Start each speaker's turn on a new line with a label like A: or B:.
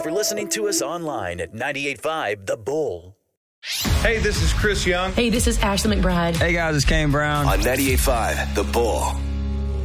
A: for listening to us online at 98.5 The Bull.
B: Hey, this is Chris Young.
C: Hey, this is Ashley McBride.
D: Hey, guys, it's Kane Brown.
E: On 98.5 The Bull.